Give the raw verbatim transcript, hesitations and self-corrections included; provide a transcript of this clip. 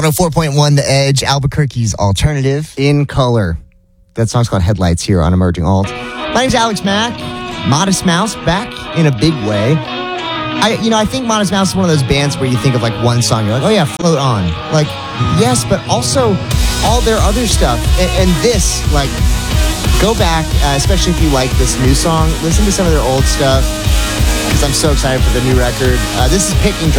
one oh four point one The Edge, Albuquerque's alternative in color. That song's called Headlights here on Emerging Alt. My name's Alex Mack. Modest Mouse back in a big way. I, you know, I think Modest Mouse is one of those bands where you think of like one song, you're like, oh yeah, Float On. Like, yes, but also all their other stuff. And, and this, like, go back, uh, especially if you like this new song, listen to some of their old stuff, because I'm so excited for the new record. Uh, this is Picking Dry.